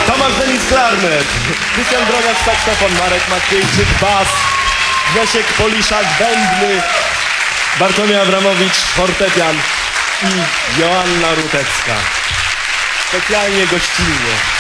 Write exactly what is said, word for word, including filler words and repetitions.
Tomasz Denis klarnet, Krystian Drobiak saksofon, Marek Maciejczyk bas, Grzesiek Poliszak bębny, Bartłomiej Abramowicz fortepian i Joanna Rutecka. Specjalnie gościnnie.